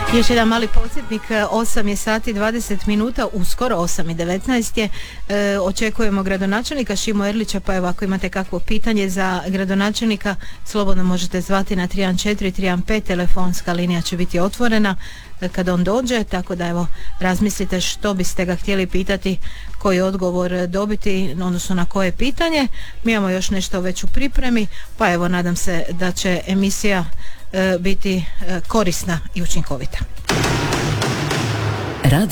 Još jedan mali podsjetnik, 8 je sati 20 minuta, uskoro 8:19 je, očekujemo gradonačelnika Šimu Erlića, pa evo ako imate kakvo pitanje za gradonačelnika, slobodno možete zvati na 314-315, telefonska linija će biti otvorena kad on dođe, tako da evo razmislite što biste ga htjeli pitati, koji odgovor dobiti, odnosno na koje pitanje. Mi imamo još nešto već u pripremi, pa evo nadam se da će emisija biti korisna i učinkovita.